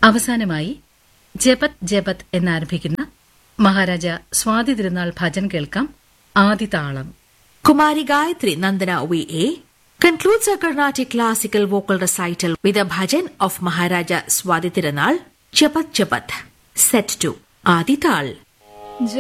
അവസാനമായി ജപത് ജപത് എന്നാരംഭിക്കുന്ന മഹാരാജ സ്വാതി തിരുനാൾ ഭജൻ കേൾക്കാം. ആദിതാളം. Kumari Gayatri Nandana V.A. concludes her Carnatic classical vocal recital with a bhajan of Maharaja Swadhi Tirunal, Chapat Chapat, set to Adi Tal.